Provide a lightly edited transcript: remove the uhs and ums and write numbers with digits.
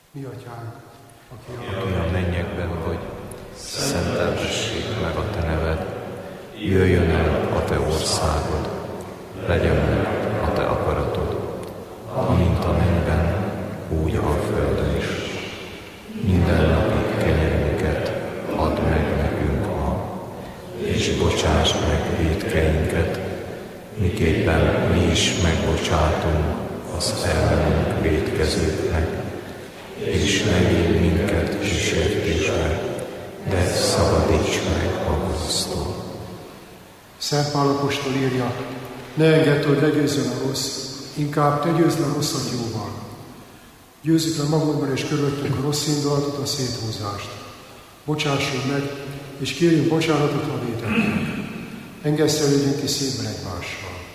Mi atyánk, aki a mennyekben vagy, szenteltessék meg a te neved, jöjjön el a te országod, legyen meg a te akaratod, amint a mennyben, úgy a földön is. Mindennapi kenyerünket add meg nekünk ma, és bocsáss meg vétkeinket, miképpen mi is megbocsátunk az ellenünk vétkezőknek, és ne vigy minket kísértésbe, de szabadíts meg a gonosztól. Szent Pál apostol írja, ne engedd, hogy legyőzzön a rossz, inkább te győzd le a rosszat jóval. Győzzük le magunkban és körülöttünk a rossz indulatot, a széthúzást. Bocsássunk meg, és kérjünk bocsánatot, ha vétettünk. Engesztelődjünk ki szívben egymással.